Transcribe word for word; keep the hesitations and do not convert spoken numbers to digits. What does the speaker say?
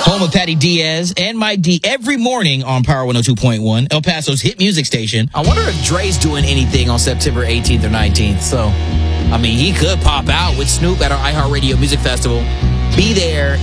Home of Patty Diaz and Mike D every morning on Power one oh two point one, El Paso's hit music station. I wonder if Dre's doing anything on September eighteenth or nineteenth. So, I mean, he could pop out with Snoop at our iHeartRadio Music Festival. Be there